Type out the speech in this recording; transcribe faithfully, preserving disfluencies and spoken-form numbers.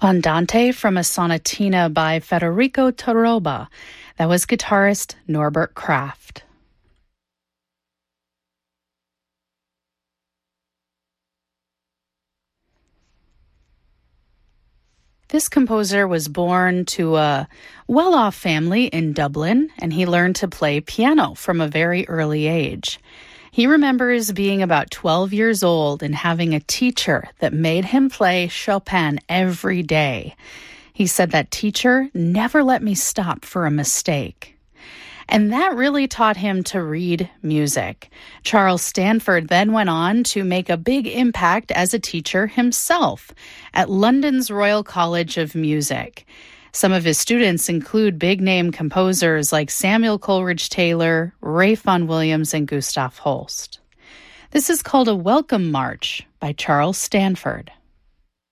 Andante from a sonatina by Federico Taroba. That was guitarist Norbert Kraft. This composer was born to a well-off family in Dublin, and he learned to play piano from a very early age. He remembers being about twelve years old and having a teacher that made him play Chopin every day. He said that teacher never let me stop for a mistake. And that really taught him to read music. Charles Stanford then went on to make a big impact as a teacher himself at London's Royal College of Music. Some of his students include big-name composers like Samuel Coleridge Taylor, Ralph Vaughan Williams, and Gustav Holst. This is called a Welcome March by Charles Stanford.